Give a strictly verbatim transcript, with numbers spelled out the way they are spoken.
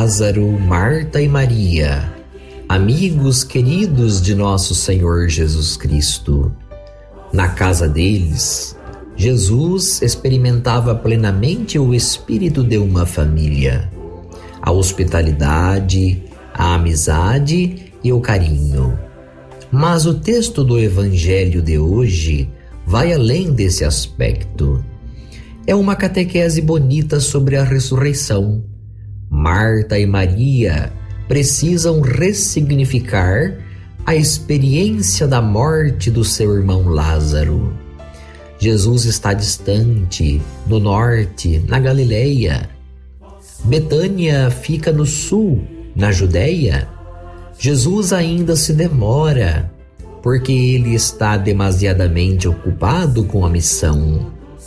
Lázaro, Marta e Maria, amigos queridos de nosso Senhor Jesus Cristo. Na casa deles, Jesus experimentava plenamente o espírito de uma família, a hospitalidade, a amizade e o carinho. Mas o texto do Evangelho de hoje vai além desse aspecto. É uma catequese bonita sobre a ressurreição. Marta e Maria precisam ressignificar a experiência da morte do seu irmão Lázaro. Jesus está distante, no norte, na Galileia. Betânia fica no sul, na Judéia. Jesus ainda se demora, porque ele está demasiadamente ocupado com a missão.